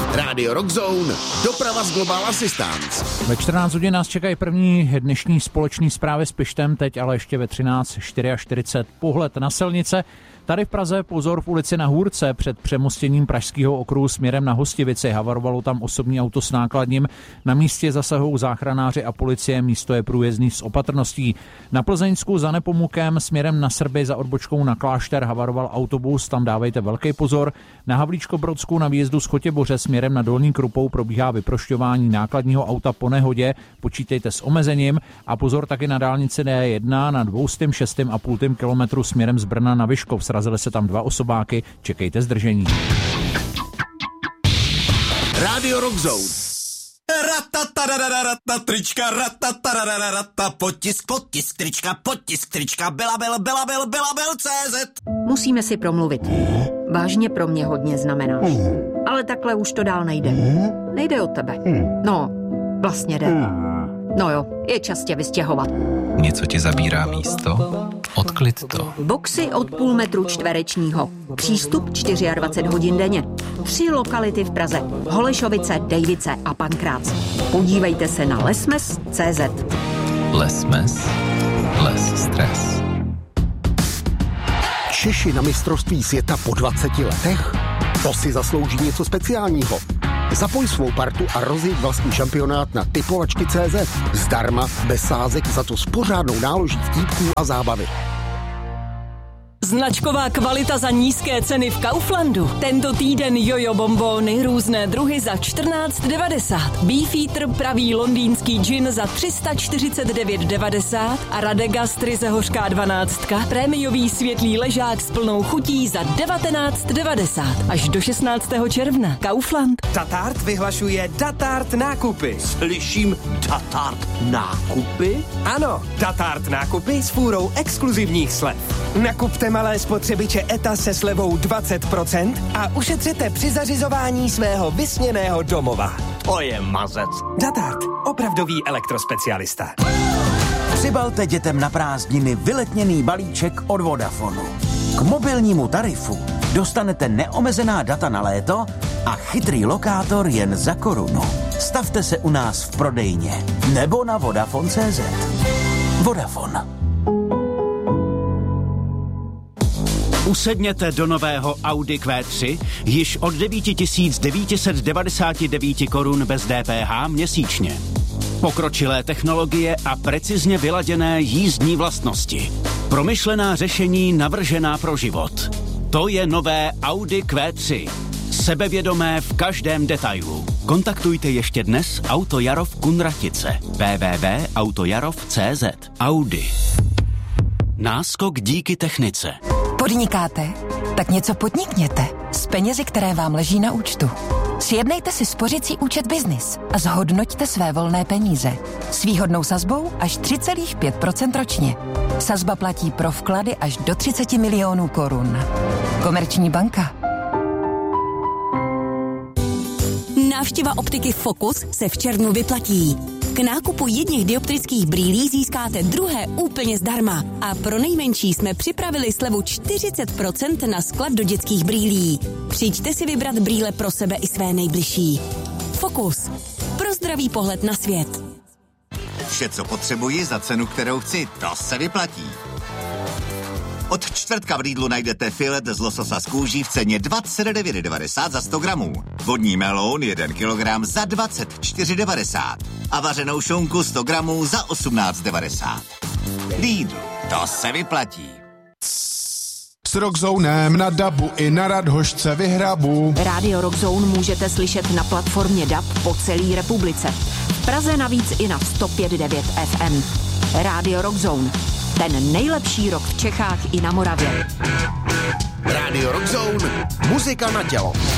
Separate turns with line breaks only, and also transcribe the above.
Radio Rockzone, doprava z Global Assistance.
Ve 14 hodin nás čekají první dnešní společný zprávy s Pištem, teď ale ještě ve 13:44 pohled na silnice. Tady v Praze pozor v ulici Na Hůrce před přemostěním Pražského okruhu směrem na Hostivici. Havarovalo tam osobní auto s nákladním. Na místě zasahují záchranáři a policie, místo je průjezdný s opatrností. Na Plzeňsku za Nepomukem směrem na Srby za odbočkou na Klášter havaroval autobus, tam dávejte velký pozor. Na Havlíčkobrodsku na výjezdu z Chotěboře směrem na Dolní Krupou probíhá vyprošťování nákladního auta po nehodě, počítejte s omezením a pozor taky na dálnici D1 na 206,5 kilometru směrem z Brna na Vyškov. Srazily se tam 2 osobáky, čekejte zdržení.
Radio Rockzone.
Ratatarararata, trička, ratatarararata, potisk, trička, belabel.cz.
Musíme si promluvit. Vážně pro mě hodně znamenáš. Ale takhle už to dál nejde. Nejde od tebe. No, vlastně jde. No jo, je čas tě vystěhovat.
Něco ti zabírá místo? Odklid to.
Boxy od půl metru čtverečního. Přístup 24 hodin denně. 3 lokality v Praze. Holešovice, Dejvice a Pankrác. Podívejte se na lesmes.cz.
Lesmes. Les stres.
Češi na mistrovství světa po 20 letech? To si zaslouží něco speciálního. Zapoj svou partu a rozjeď vlastní šampionát na typovačky.cz. Zdarma, bez sázek, za to s pořádnou náloží vtípků a zábavy.
Značková kvalita za nízké ceny v Kauflandu. Tento týden jojo bombóny, různé druhy za 14,90. Beefeater pravý londýnský gin za 349,90 a Radegast ryze hořká 12. Prémiový světlý ležák s plnou chutí za 19,90. Až do 16. června. Kaufland.
Datart vyhlašuje Datart nákupy.
Slyším Datart nákupy?
Ano, Datart nákupy s fůrou exkluzivních slev. Nakupte malé spotřebiče ETA se slevou 20% a ušetřete při zařizování svého vysněného domova.
To je mazec.
Datart, opravdový elektrospecialista.
Přibalte dětem na prázdniny vyletněný balíček od Vodafonu. K mobilnímu tarifu dostanete neomezená data na léto a chytrý lokátor jen za korunu. Stavte se u nás v prodejně nebo na Vodafone.cz. Vodafone.
Usedněte do nového Audi Q3 již od 9,999 korun bez DPH měsíčně. Pokročilé technologie a precizně vyladěné jízdní vlastnosti. Promyšlená řešení navržená pro život. To je nové Audi Q3. Sebevědomé v každém detailu. Kontaktujte ještě dnes Auto Jarov Kunratice. www.autojarov.cz. Audi. Náskok díky technice.
Podnikáte? Tak něco podnikněte s penězi, které vám leží na účtu. Sjednejte si spořicí účet Business a zhodnoťte své volné peníze. S výhodnou sazbou až 3,5% ročně. Sazba platí pro vklady až do 30 milionů korun. Komerční banka.
Návštěva optiky Focus se v červnu vyplatí. K nákupu jedněch dioptrických brýlí získáte druhé úplně zdarma. A pro nejmenší jsme připravili slevu 40% na sklad do dětských brýlí. Přijďte si vybrat brýle pro sebe i své nejbližší. Focus. Pro zdravý pohled na svět.
Vše, co potřebuji za cenu, kterou chci, to se vyplatí. Od čtvrtka v Lidlu najdete filet z lososa z kůží v ceně 29,90 za 100 gramů. Vodní meloun 1 kilogram za 24,90 a vařenou šunku 100 gramů za 18,90. Lidl, to se vyplatí.
S Rockzonem na Dabu i na Radhošce vyhrabu.
Radio Rockzone můžete slyšet na platformě DAB po celé republice. V Praze navíc i na 105,9 FM. Radio Rockzone. Ten nejlepší rock v Čechách i na Moravě.
Radio Rockzone. Muzika na tělo.